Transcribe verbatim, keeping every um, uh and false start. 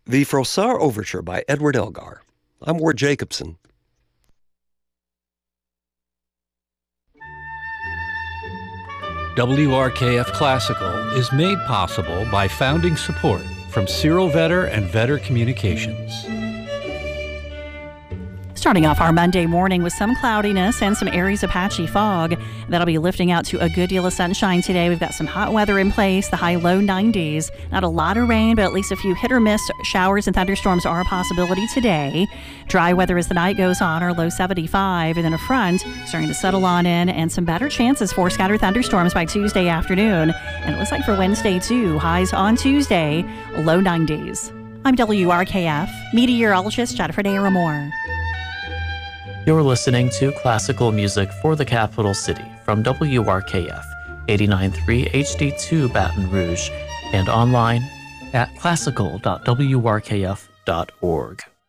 The Froissart Overture by Edward Elgar. I'm Ward Jacobson. W R K F Classical is made possible by founding support from Cyril Vetter and Vetter Communications. Starting off our Monday morning with some cloudiness and some areas of patchy fog. That'll be lifting out to a good deal of sunshine today. We've got some hot weather in place, the high low nineties. Not a lot of rain, but at least a few hit or miss showers and thunderstorms are a possibility today. Dry weather as the night goes on, our low seventy-five, and then a front starting to settle on in, and some better chances for scattered thunderstorms by Tuesday afternoon. And it looks like for Wednesday too, highs on Tuesday, low nineties. I'm W R K F meteorologist Jennifer Naramore. You're listening to classical music for the capital city from W R K F eighty-nine point three H D two Baton Rouge and online at classical dot w r k f dot org.